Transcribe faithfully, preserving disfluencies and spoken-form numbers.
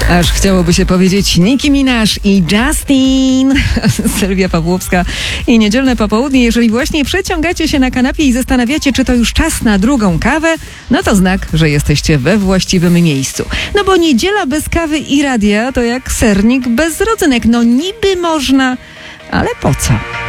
Aż chciałoby się powiedzieć Nicki Minaj i Justin. Sylwia Pawłowska i niedzielne popołudnie. Jeżeli właśnie przeciągacie się na kanapie i zastanawiacie, czy to już czas na drugą kawę, no to znak, że jesteście we właściwym miejscu. No bo niedziela bez kawy i radia to jak sernik bez rodzynek. No niby można, ale po co?